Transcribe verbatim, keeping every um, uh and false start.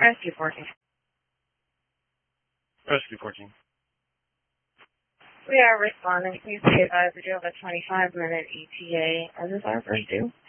Rescue fourteen. Rescue fourteen. We are responding. Please be advised we do have a twenty-five minute E T A. Is this our first due?